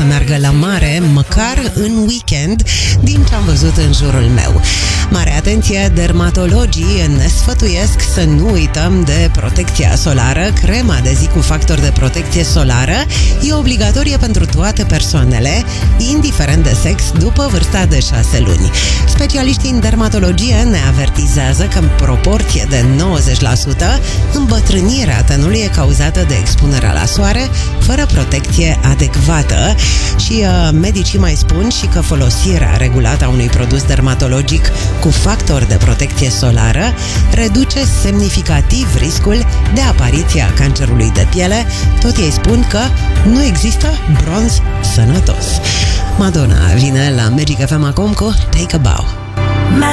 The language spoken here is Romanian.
meargă la mare, măcar în weekend, din ce am văzut în jurul meu. Mare atenție, dermatologii ne sfătuiesc să nu uităm de protecția solară. Crema de zi cu factor de protecție solară e obligatorie pentru toate persoanele, indiferent de sex, după vârsta de 6 luni. Specialiștii în dermatologie ne avertizează că în proporție de 90% îmbătrânirea tenului e cauzată de expunerea la soare fără protecție adecvată și medicii mai spun și că folosirea regulată a unui produs dermatologic cu factor de protecție solară reduce semnificativ riscul de apariție a cancerului de piele. Tot ei spun că nu există bronz sănătos. Madonna vine la Magic FM acum cu Take a Bow.